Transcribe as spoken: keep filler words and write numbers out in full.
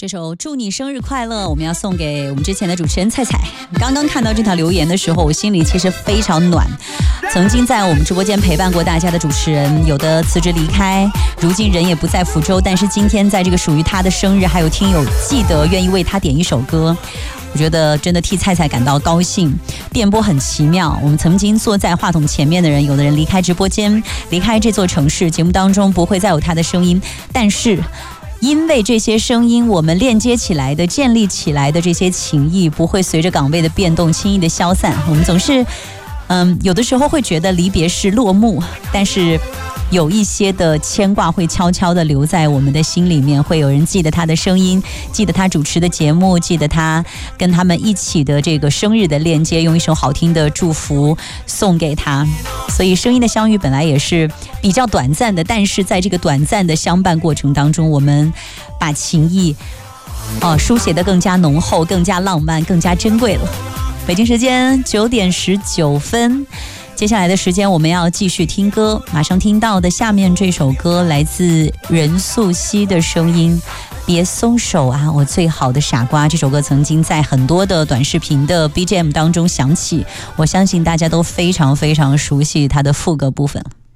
这首祝你生日快乐我们要送给我们之前的主持人菜菜。刚刚看到这条留言的时候，我心里其实非常暖。曾经在我们直播间陪伴过大家的主持人，有的辞职离开，如今人也不在福州，但是今天在这个属于他的生日，还有听友记得愿意为他点一首歌，我觉得真的替菜菜感到高兴。电波很奇妙，我们曾经坐在话筒前面的人，有的人离开直播间，离开这座城市，节目当中不会再有他的声音，但是因为这些声音，我们链接起来的、建立起来的这些情谊，不会随着岗位的变动轻易的消散。我们总是，嗯，有的时候会觉得离别是落幕，但是有一些的牵挂会悄悄地留在我们的心里面，会有人记得他的声音，记得他主持的节目，记得他跟他们一起的这个生日的链接，用一首好听的祝福送给他。所以声音的相遇本来也是比较短暂的，但是在这个短暂的相伴过程当中，我们把情谊哦、呃、书写得更加浓厚，更加浪漫，更加珍贵了。北京时间九点十九分，接下来的时间我们要继续听歌，马上听到的下面这首歌来自任素汐的声音，别松手啊，我最好的傻瓜。这首歌曾经在很多的短视频的 B G M 当中响起，我相信大家都非常非常熟悉它的副歌部分。